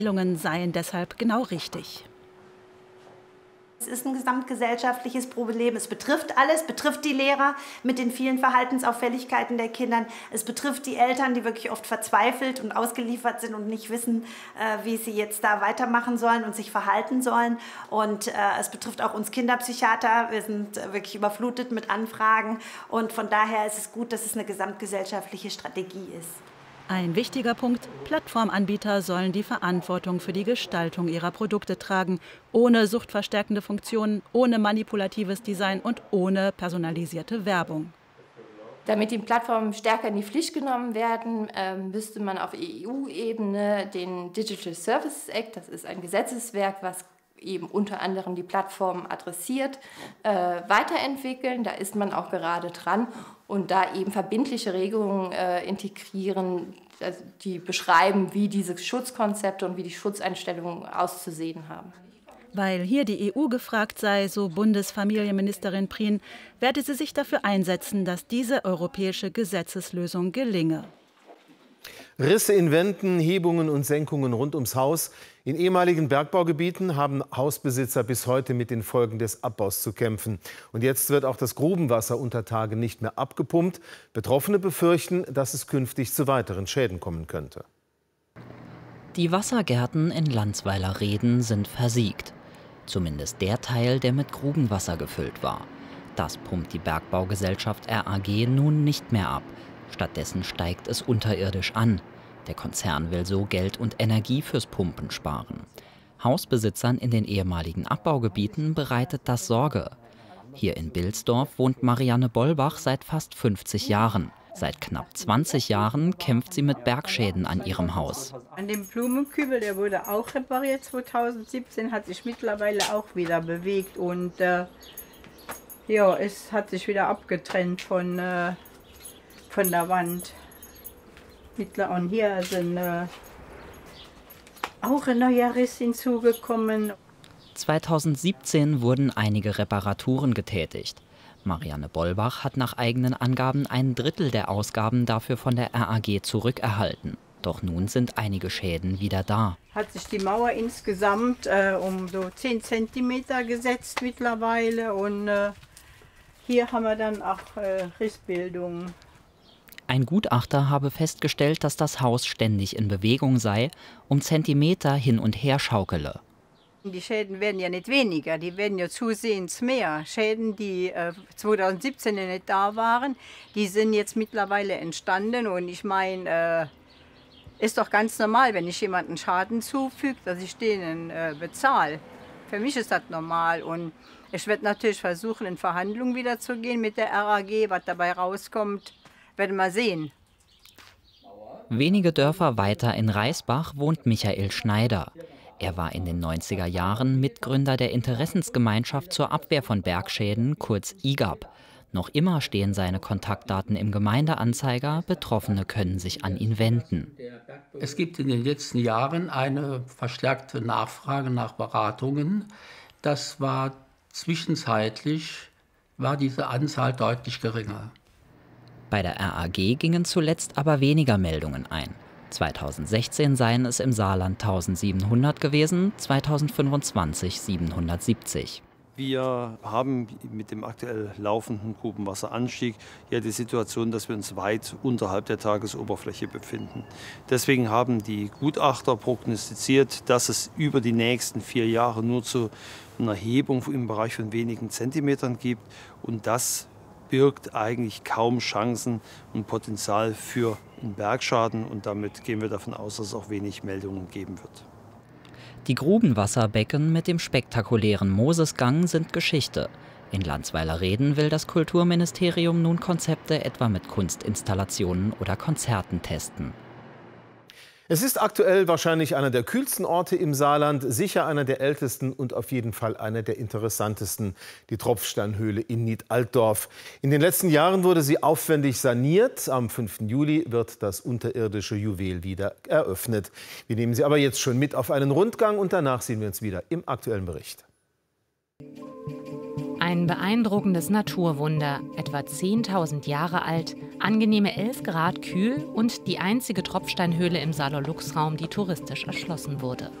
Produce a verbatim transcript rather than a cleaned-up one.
Empfehlungen seien deshalb genau richtig. Es ist ein gesamtgesellschaftliches Problem. Es betrifft alles, betrifft die Lehrer mit den vielen Verhaltensauffälligkeiten der Kinder. Es betrifft die Eltern, die wirklich oft verzweifelt und ausgeliefert sind und nicht wissen, äh, wie sie jetzt da weitermachen sollen und sich verhalten sollen. Und äh, es betrifft auch uns Kinderpsychiater. Wir sind äh, wirklich überflutet mit Anfragen. Und von daher ist es gut, dass es eine gesamtgesellschaftliche Strategie ist. Ein wichtiger Punkt: Plattformanbieter sollen die Verantwortung für die Gestaltung ihrer Produkte tragen, ohne suchtverstärkende Funktionen, ohne manipulatives Design und ohne personalisierte Werbung. Damit die Plattformen stärker in die Pflicht genommen werden, äh, müsste man auf E U-Ebene den Digital Services Act, das ist ein Gesetzeswerk, was eben unter anderem die Plattformen adressiert, äh, weiterentwickeln. Da ist man auch gerade dran und da eben verbindliche Regelungen äh, integrieren, also die beschreiben, wie diese Schutzkonzepte und wie die Schutzeinstellungen auszusehen haben. Weil hier die E U gefragt sei, so Bundesfamilienministerin Prien, werde sie sich dafür einsetzen, dass diese europäische Gesetzeslösung gelinge. Risse in Wänden, Hebungen und Senkungen rund ums Haus. In ehemaligen Bergbaugebieten haben Hausbesitzer bis heute mit den Folgen des Abbaus zu kämpfen. Und jetzt wird auch das Grubenwasser unter Tage nicht mehr abgepumpt. Betroffene befürchten, dass es künftig zu weiteren Schäden kommen könnte. Die Wassergärten in Landsweiler-Reden sind versiegt. Zumindest der Teil, der mit Grubenwasser gefüllt war. Das pumpt die Bergbaugesellschaft R A G nun nicht mehr ab. Stattdessen steigt es unterirdisch an. Der Konzern will so Geld und Energie fürs Pumpen sparen. Hausbesitzern in den ehemaligen Abbaugebieten bereitet das Sorge. Hier in Bilsdorf wohnt Marianne Bollbach seit fast fünfzig Jahren. Seit knapp zwanzig Jahren kämpft sie mit Bergschäden an ihrem Haus. An dem Blumenkübel, der wurde auch repariert zweitausendsiebzehn, hat sich mittlerweile auch wieder bewegt. Und äh, ja, es hat sich wieder abgetrennt von, äh, von der Wand. Und hier sind äh, auch ein neuer Riss hinzugekommen. zweitausendsiebzehn wurden einige Reparaturen getätigt. Marianne Bollbach hat nach eigenen Angaben ein Drittel der Ausgaben dafür von der R A G zurückerhalten. Doch nun sind einige Schäden wieder da. Hat sich die Mauer insgesamt äh, um so zehn Zentimeter gesetzt mittlerweile. Und äh, hier haben wir dann auch äh, Rissbildungen. Ein Gutachter habe festgestellt, dass das Haus ständig in Bewegung sei, um Zentimeter hin und her schaukele. Die Schäden werden ja nicht weniger, die werden ja zusehends mehr. Schäden, die äh, zweitausendsiebzehn nicht da waren, die sind jetzt mittlerweile entstanden. Und ich meine, äh, ist doch ganz normal, wenn ich jemandem Schaden zufüge, dass ich denen äh, bezahle. Für mich ist das normal. Und ich werde natürlich versuchen, in Verhandlungen wieder zu gehen mit der R A G. Was dabei rauskommt, werden wir sehen. Wenige Dörfer weiter in Reisbach wohnt Michael Schneider. Er war in den neunziger Jahren Mitgründer der Interessensgemeinschaft zur Abwehr von Bergschäden, kurz I G A B. Noch immer stehen seine Kontaktdaten im Gemeindeanzeiger, Betroffene können sich an ihn wenden. Es gibt in den letzten Jahren eine verstärkte Nachfrage nach Beratungen. Das war zwischenzeitlich, war diese Anzahl deutlich geringer. Bei der R A G gingen zuletzt aber weniger Meldungen ein. zweitausendsechzehn seien es im Saarland eintausendsiebenhundert gewesen, zweitausendfünfundzwanzig siebenhundertsiebzig. Wir haben mit dem aktuell laufenden Grubenwasseranstieg ja die Situation, dass wir uns weit unterhalb der Tagesoberfläche befinden. Deswegen haben die Gutachter prognostiziert, dass es über die nächsten vier Jahre nur zu einer Hebung im Bereich von wenigen Zentimetern gibt. Und das birgt eigentlich kaum Chancen und Potenzial für einen Bergschaden. Und damit gehen wir davon aus, dass es auch wenig Meldungen geben wird. Die Grubenwasserbecken mit dem spektakulären Mosesgang sind Geschichte. In Landsweiler-Reden will das Kulturministerium nun Konzepte etwa mit Kunstinstallationen oder Konzerten testen. Es ist aktuell wahrscheinlich einer der kühlsten Orte im Saarland, sicher einer der ältesten und auf jeden Fall einer der interessantesten, die Tropfsteinhöhle in Nied-Altdorf. In den letzten Jahren wurde sie aufwendig saniert. Am fünften Juli wird das unterirdische Juwel wieder eröffnet. Wir nehmen Sie aber jetzt schon mit auf einen Rundgang und danach sehen wir uns wieder im aktuellen Bericht. ein beeindruckendes Naturwunder, etwa zehntausend Jahre alt, angenehme elf Grad kühl und die einzige Tropfsteinhöhle im Saarler Luchsraum, die touristisch erschlossen wurde.